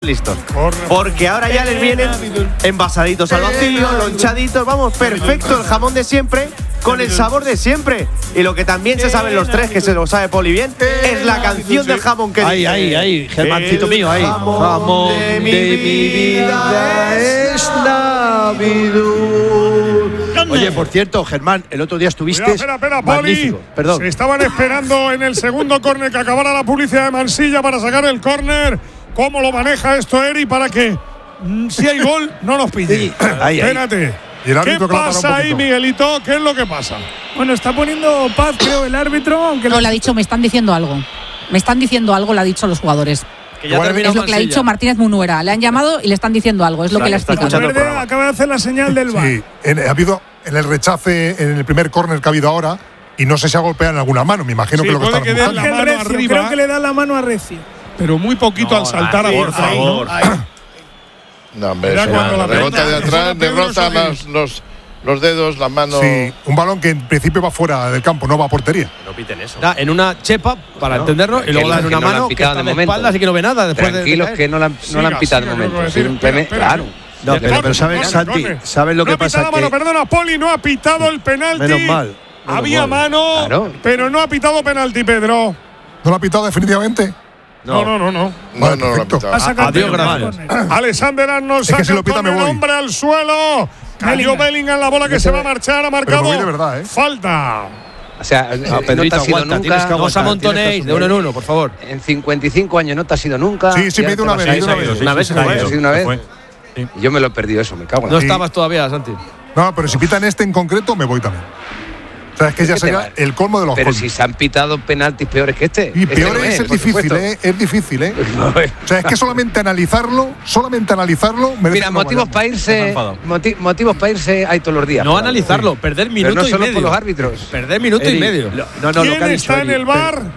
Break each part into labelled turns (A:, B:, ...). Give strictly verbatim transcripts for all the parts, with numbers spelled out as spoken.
A: listos. Porque ahora ya les vienen envasaditos al vacío, lonchaditos, vamos, perfecto, el jamón de siempre, con el sabor de siempre. Y lo que también se saben los tres, que se lo sabe Poli bien, es la canción del jamón que
B: Ahí,
A: dice,
B: ahí, ahí, Germancito mío, ahí.
A: Jamón,
B: Jamón
A: de,
B: de
A: mi
B: mi
A: vida
B: vida
A: es
B: es Navidad. Oye, por cierto, Germán, el otro día estuviste
C: Espera, espera, Poli.
B: magnífico. Perdón.
C: Se estaban esperando en el segundo córner que acabara la publicidad de Mansilla para sacar el córner. ¿Cómo lo maneja esto Eri para que mm, si hay gol no nos pille?
B: Sí, ahí, ahí.
C: Espérate.
D: Y el árbitro
C: ¿Qué
D: que la para un
C: pasa ahí,
D: poquito.
C: Miguelito? ¿Qué es lo que pasa?
E: Bueno, está poniendo paz, creo, el árbitro, aunque
F: No, le ha dicho, me están diciendo algo. Me están diciendo algo, le ha dicho a los jugadores.
A: Que ya termina
F: Es lo que le ha
A: Mansilla.
F: dicho Martínez Munuera. Le han llamado y le están diciendo algo. Es lo que le ha
A: está
F: explicado.
A: escuchando el
E: Verde
A: programa.
E: acaba de hacer la señal del V A R.
D: Sí, en, ha habido en el rechace, en el primer córner que ha habido ahora, y no sé si ha golpeado en alguna mano, me imagino
C: Sí,
D: que lo que
C: puede
D: está
C: que dé la
E: Ángel
C: mano
E: Recio,
C: arriba.
E: creo que le da la mano a Recio.
C: Pero muy poquito
A: No,
C: al saltar a
A: por
C: borda.
A: favor.
G: No, hombre,
C: Mira
G: eso
C: cuando
G: no.
C: la
G: Rebota
C: pelota-
G: de atrás,
C: eso no
G: le
C: Pedro
G: rotan
C: Solís.
G: los, los, los dedos, la mano.
D: Sí, un balón que en principio va fuera del campo, no va a portería.
A: No piten eso.
H: Da en una chepa, para entenderlo, y luego da en
I: que
H: una
I: no la han
H: mano que
I: pitado
H: está
I: de
H: de
I: momento.
H: espaldas y que no ve nada después de- de
I: Tranquilos
H: caer.
I: que no la, han- no
C: Siga,
I: la han pitado de
C: siga, yo
I: momento.
C: creo que
I: Simplemente,
C: espera, espera.
I: claro.
B: No, pero, pero
C: Corre,
B: ¿sabes,
C: corre,
B: Santi?
C: corre.
B: ¿Sabes lo
C: no
B: que
C: ha
B: pasa?
C: pitado la mano,
B: Que
C: perdona, Poli, no ha pitado el penalti.
B: Menos mal, menos
C: Había
B: mal.
C: mano,
I: Claro.
C: pero no ha pitado penalti, Pedro.
D: ¿No lo ha pitado definitivamente?
C: No, no, no, no.
G: No,
D: Vale,
G: no, no,
D: perfecto.
G: no,
E: Ha sacado
H: Adiós,
E: el
H: gracias.
E: córner.
C: Alexander Arnold
D: Es que
C: saca
D: si lo
C: el
D: pita me
C: córner,
D: voy.
C: hombre al suelo. Cayó
E: Bellingham.
C: Bellingham, la bola que se va a marchar, ha marcado.
D: me voy de verdad, ¿eh?
C: Falta.
I: O sea, eh,
B: Ah,
I: no
B: Pedrito,
I: te ha sido
B: aguanta, tienes que
I: nunca.
H: No os
B: aguantar,
H: amontonéis
B: tienes que
H: de uno en uno, por favor.
I: En cincuenta y cinco años no te ha sido nunca.
D: Sí, sí,
I: y
D: me he
I: ahora
D: ido una
I: te
D: vez,
I: vas a
D: me he ido
I: ir.
D: una vez.
A: Una vez se
I: ¿Te
A: fue.
I: has ido una vez?
A: fue.
I: Yo me lo he perdido eso, me cago en
H: No
I: la-
D: Sí.
H: estabas todavía, Santi.
D: No, pero si pitan este en concreto, me voy también. O sea, es que
I: Es
D: ya
I: que te
D: sería
I: va-
D: el colmo de los
I: Pero
D: colmos.
I: si se han pitado penaltis peores que este.
D: Y
I: Este
D: peor
I: no
D: es el
I: por
D: difícil,
I: supuesto.
D: ¿eh? Es difícil, ¿eh?
I: No, eh.
D: O sea, es que solamente analizarlo, solamente analizarlo, merece
I: Mira,
D: que nos
I: motivos
D: vayamos.
I: para irse, moti- motivos para irse hay todos los días.
H: No
I: Claro.
H: analizarlo, perder
I: Pero
H: minuto
I: no
H: y
I: solo
H: medio.
I: por los árbitros.
H: Perder minuto y
B: Eri,
H: medio.
B: lo- No, no, lo
C: ¿Quién
B: que ha dicho
C: está en
B: Eri,
C: el
B: pero-
C: bar?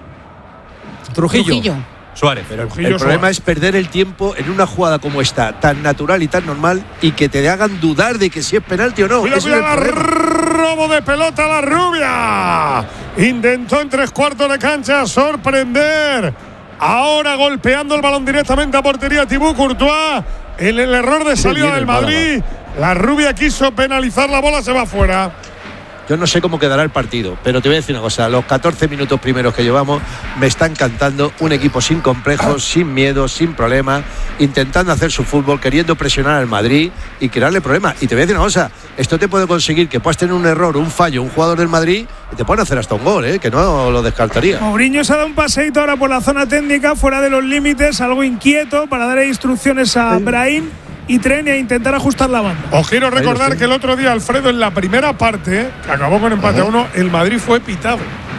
H: Trujillo.
F: Trujillo.
A: Suárez.
B: Pero
C: Trujillo
B: el problema
C: Suárez.
B: es perder el tiempo en una jugada como esta, tan natural y tan normal, y que te hagan dudar de que si es penalti o no.
C: Cuidado,
B: Ese es el
C: cuidado,
B: problema.
C: robo de pelota a la rubia. Intentó en tres cuartos de cancha sorprender. Ahora golpeando el balón directamente a portería Thibaut Courtois. En el error de salida
B: viene
C: del
B: el Málaga.
C: Madrid. La rubia quiso penalizar la bola, se va fuera.
B: Yo no sé cómo quedará el partido, pero te voy a decir una cosa, los catorce minutos primeros que llevamos me está encantando, un equipo sin complejos, sin miedo, sin problemas, intentando hacer su fútbol, queriendo presionar al Madrid y crearle problemas. Y te voy a decir una cosa, esto te puede conseguir que puedas tener un error, un fallo, un jugador del Madrid y te pueden hacer hasta un gol, ¿eh? Que no lo descartaría.
E: Mourinho se ha dado un paseíto ahora por la zona técnica, fuera de los límites, algo inquieto, para dar instrucciones a Brahim y Tren a intentar ajustar la banda.
C: Os quiero recordar
B: estoy.
C: que el otro día, Alfredo, en la primera parte, que acabó con empate a uno, el Madrid fue pitado.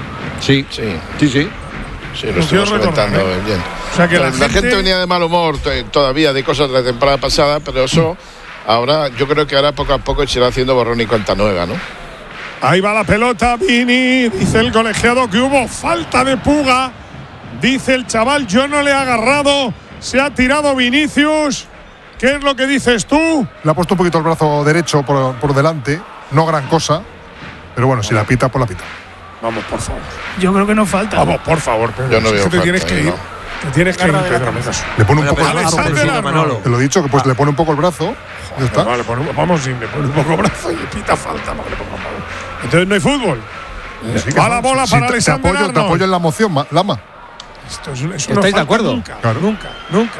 B: Sí,
G: Sí,
B: sí, sí.
G: sí, lo
C: Lo quiero
G: estamos
C: recordar,
G: comentando
C: ¿eh?
G: bien.
C: O sea que la
G: la, gente,
C: gente-
G: venía de mal humor t- todavía de cosas de la temporada pasada, pero eso ahora yo creo que ahora poco a poco se irá haciendo borrón y cuenta nueva, ¿no?
C: Ahí va la pelota, Vini. Dice el colegiado que hubo falta de Puga. Dice el chaval, yo no le he agarrado. Se ha tirado Vinicius. ¿Qué es lo que dices tú?
D: Le ha puesto un poquito el brazo derecho por, por delante, no gran cosa, pero bueno, si la pita, pues la pita.
C: Vamos, por favor.
E: Yo creo que no falta.
C: Vamos, por favor, Pedro.
G: Yo no
C: Si es
G: veo
C: que te
G: falta
C: tienes que
G: ahí,
C: ir.
G: no.
C: Te tienes que ir, Pedro. me das-
D: Le pone un poco el
C: Alexander
D: brazo.
C: Alexander
D: pero sí,
C: Arnold.
D: Te lo he dicho, que pues le pone un poco el brazo. Ya está.
C: Vale, pon- vamos, si le pone un poco brazo y pita falta. No le ponga mano. Entonces no hay fútbol.
D: Sí, que
C: Va
D: no.
C: la bola
D: Sí,
C: para
D: te- te,
C: Alexander
D: apoyo, te
C: Arnold.
D: apoyo en la moción, Ma- Lama.
C: Esto es, eso no
H: ¿Estáis de
C: falta
H: acuerdo?
C: Nunca,
D: Claro.
C: nunca, nunca.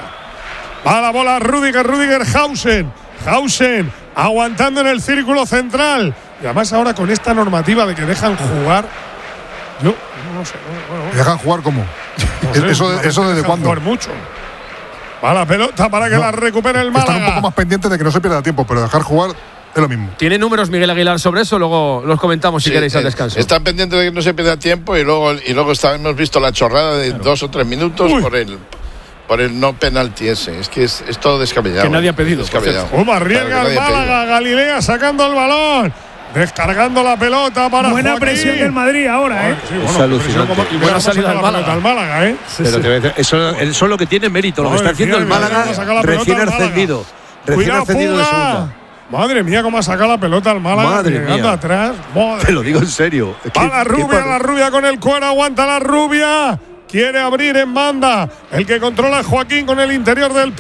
C: Va la bola Rudiger, Rudiger, Hausen. Hausen aguantando en el círculo central. Y además ahora con esta normativa de que dejan jugar. Yo no sé. Bueno, bueno,
D: ¿Dejan jugar cómo?
C: no sé,
D: ¿Eso,
C: no
D: eso desde
C: dejan
D: cuándo?
C: jugar mucho. Va la pelota para que
D: No.
C: la recupere el
D: Están
C: Málaga.
D: un poco más pendientes de que no se pierda tiempo, pero dejar jugar es lo mismo.
H: ¿Tiene números Miguel Aguilar sobre eso? Luego los comentamos si
G: Sí,
H: queréis al
G: eh,
H: descanso.
G: Están pendientes de que no se pierda tiempo y luego y luego está, hemos visto la chorrada de dos o tres minutos
C: Uy.
G: por el por el no penalti ese. Es que es, es todo descabellado.
H: Que nadie ha pedido,
G: Descabellado.
C: Cómo arriesga
G: Claro, que
C: el
G: nadie ha
C: Málaga. Galilea sacando el balón. Descargando la pelota para
E: Buena
C: Joaquín.
E: presión del Madrid ahora, ¿eh?
C: Sí,
B: Es
C: bueno,
B: alucinante.
C: presión como-
H: Y buena
C: cómo
H: salida
C: saca
H: del
C: la
H: Málaga.
C: pelota al Málaga, ¿eh?
B: Pero te voy a decir, eso, eso es lo que tiene mérito, lo que
C: Madre
B: está haciendo
C: mía,
B: el
C: mira
B: Málaga
C: cómo saca la pelota
B: recién
C: al Málaga.
B: ascendido. Recién
C: Cuidado,
B: ascendido de
C: Puga.
B: segunda.
C: Madre mía, cómo ha sacado la pelota al Málaga.
B: Madre
C: llegando
B: mía.
C: atrás. Madre.
B: Te lo digo en serio. Es que-
C: Va la
B: qué
C: rubia,
B: par-
C: la rubia con el cuero, aguanta la rubia. Quiere abrir en banda. El que controla es Joaquín con el interior del pie.